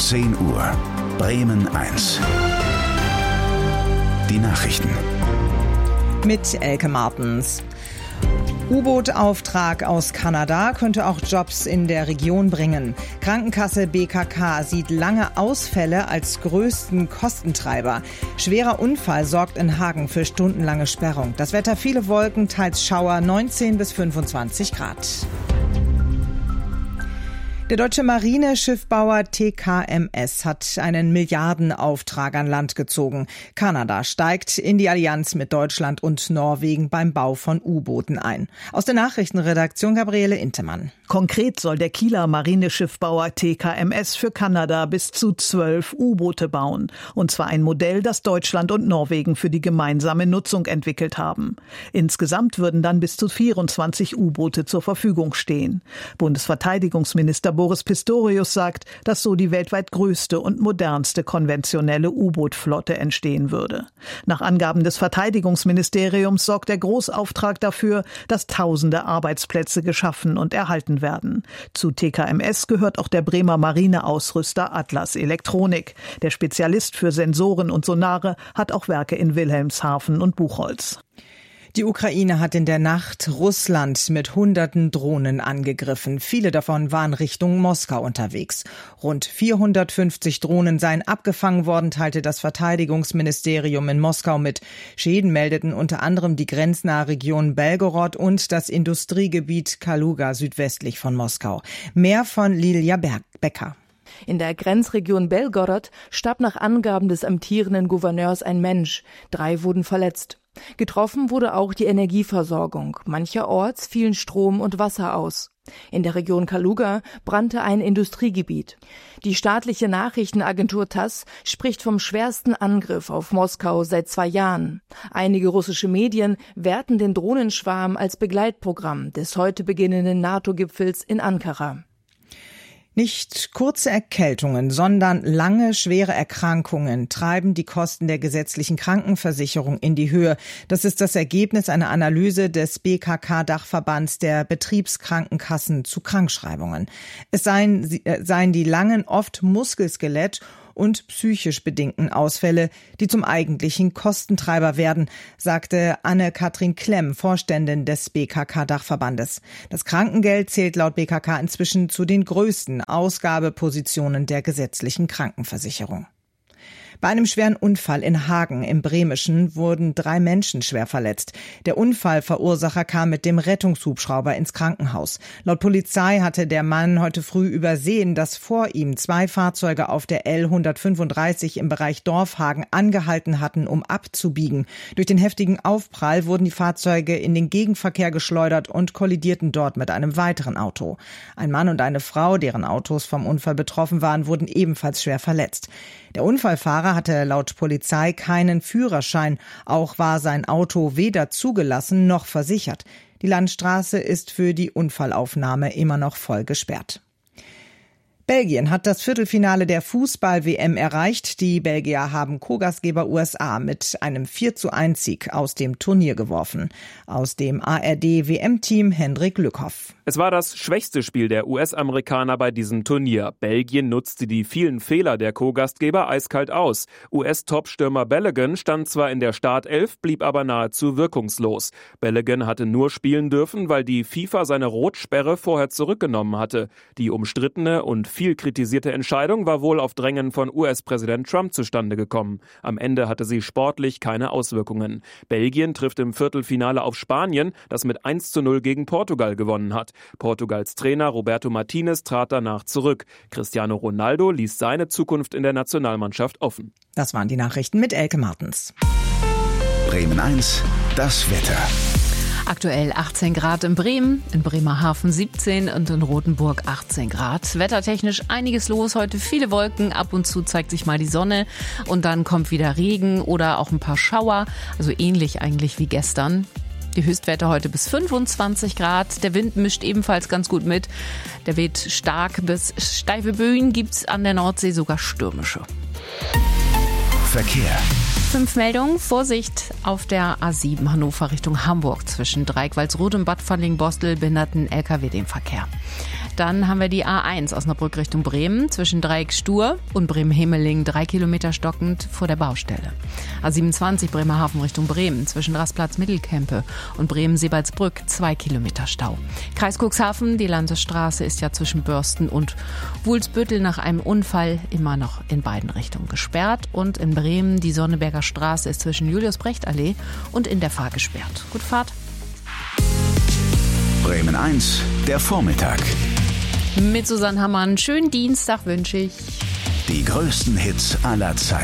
10 Uhr. Bremen 1. Die Nachrichten. Mit Elke Martens. U-Boot-Auftrag aus Kanada könnte auch Jobs in der Region bringen. Krankenkasse BKK sieht lange Ausfälle als größten Kostentreiber. Schwerer Unfall sorgt in Hagen für stundenlange Sperrung. Das Wetter: viele Wolken, teils Schauer, 19 bis 25 Grad. Der deutsche Marineschiffbauer TKMS hat einen Milliardenauftrag an Land gezogen. Kanada steigt in die Allianz mit Deutschland und Norwegen beim Bau von U-Booten ein. Aus der Nachrichtenredaktion Gabriele Intemann. Konkret soll der Kieler Marineschiffbauer TKMS für Kanada bis zu 12 U-Boote bauen. Und zwar ein Modell, das Deutschland und Norwegen für die gemeinsame Nutzung entwickelt haben. Insgesamt würden dann bis zu 24 U-Boote zur Verfügung stehen. Bundesverteidigungsminister Boris Pistorius sagt, dass so die weltweit größte und modernste konventionelle U-Boot-Flotte entstehen würde. Nach Angaben des Verteidigungsministeriums sorgt der Großauftrag dafür, dass tausende Arbeitsplätze geschaffen und erhalten werden. Zu TKMS gehört auch der Bremer Marineausrüster Atlas Elektronik. Der Spezialist für Sensoren und Sonare hat auch Werke in Wilhelmshaven und Buchholz. Die Ukraine hat in der Nacht Russland mit Hunderten Drohnen angegriffen. Viele davon waren Richtung Moskau unterwegs. Rund 450 Drohnen seien abgefangen worden, teilte das Verteidigungsministerium in Moskau mit. Schäden meldeten unter anderem die grenznahe Region Belgorod und das Industriegebiet Kaluga südwestlich von Moskau. Mehr von Lilia Becker. In der Grenzregion Belgorod starb nach Angaben des amtierenden Gouverneurs ein Mensch. 3 wurden verletzt. Getroffen wurde auch die Energieversorgung. Mancherorts fielen Strom und Wasser aus. In der Region Kaluga brannte ein Industriegebiet. Die staatliche Nachrichtenagentur TASS spricht vom schwersten Angriff auf Moskau seit 2 Jahren. Einige russische Medien werten den Drohnenschwarm als Begleitprogramm des heute beginnenden NATO-Gipfels in Ankara. Nicht kurze Erkältungen, sondern lange, schwere Erkrankungen treiben die Kosten der gesetzlichen Krankenversicherung in die Höhe. Das ist das Ergebnis einer Analyse des BKK-Dachverbands der Betriebskrankenkassen zu Krankschreibungen. Es seien die langen, oft Muskel-, und psychisch bedingten Ausfälle, die zum eigentlichen Kostentreiber werden, sagte Anne-Kathrin Klemm, Vorständin des BKK-Dachverbandes. Das Krankengeld zählt laut BKK inzwischen zu den größten Ausgabepositionen der gesetzlichen Krankenversicherung. Bei einem schweren Unfall in Hagen im Bremischen wurden 3 Menschen schwer verletzt. Der Unfallverursacher kam mit dem Rettungshubschrauber ins Krankenhaus. Laut Polizei hatte der Mann heute früh übersehen, dass vor ihm 2 Fahrzeuge auf der L135 im Bereich Dorfhagen angehalten hatten, um abzubiegen. Durch den heftigen Aufprall wurden die Fahrzeuge in den Gegenverkehr geschleudert und kollidierten dort mit einem weiteren Auto. Ein Mann und eine Frau, deren Autos vom Unfall betroffen waren, wurden ebenfalls schwer verletzt. Der Unfallfahrer hatte laut Polizei keinen Führerschein. Auch war sein Auto weder zugelassen noch versichert. Die Landstraße ist für die Unfallaufnahme immer noch voll gesperrt. Belgien hat das Viertelfinale der Fußball-WM erreicht. Die Belgier haben Co-Gastgeber USA mit einem 4:1-Sieg aus dem Turnier geworfen. Aus dem ARD-WM-Team Hendrik Lückhoff. Es war das schwächste Spiel der US-Amerikaner bei diesem Turnier. Belgien nutzte die vielen Fehler der Co-Gastgeber eiskalt aus. US-Top-Stürmer Balogun stand zwar in der Startelf, blieb aber nahezu wirkungslos. Balogun hatte nur spielen dürfen, weil die FIFA seine Rotsperre vorher zurückgenommen hatte. Die umstrittene und viel kritisierte Entscheidung war wohl auf Drängen von US-Präsident Trump zustande gekommen. Am Ende hatte sie sportlich keine Auswirkungen. Belgien trifft im Viertelfinale auf Spanien, das mit 1:0 gegen Portugal gewonnen hat. Portugals Trainer Roberto Martinez trat danach zurück. Cristiano Ronaldo ließ seine Zukunft in der Nationalmannschaft offen. Das waren die Nachrichten mit Elke Martens. Bremen 1, das Wetter. Aktuell 18 Grad in Bremen, in Bremerhaven 17 und in Rothenburg 18 Grad. Wettertechnisch einiges los heute, viele Wolken, ab und zu zeigt sich mal die Sonne und dann kommt wieder Regen oder auch ein paar Schauer, also ähnlich eigentlich wie gestern. Die Höchstwerte heute bis 25 Grad. Der Wind mischt ebenfalls ganz gut mit. Der weht stark bis steife Böen, gibt's an der Nordsee sogar stürmische. Verkehr. 5 Meldungen. Vorsicht auf der A7 Hannover Richtung Hamburg zwischen Dreieck-Walsrode und Bad Falling-Bostel behinderten LKW den Verkehr. Dann haben wir die A1 Osnabrück Richtung Bremen zwischen Dreieck Stur und Bremen-Hemeling 3 Kilometer stockend vor der Baustelle. A27 Bremerhaven Richtung Bremen zwischen Rastplatz Mittelkempe und Bremen-Seebaldsbrück 2 Kilometer Stau. Kreis Cuxhaven, die Landesstraße ist ja zwischen Börsten und Wulsbüttel nach einem Unfall immer noch in beiden Richtungen gesperrt. Und in Bremen die Sonneberger Straße ist zwischen Julius-Brecht-Allee und in der Fahr gesperrt. Gute Fahrt. Bremen 1, der Vormittag. Mit Susanne Hammann. Schönen Dienstag wünsche ich. Die größten Hits aller Zeiten.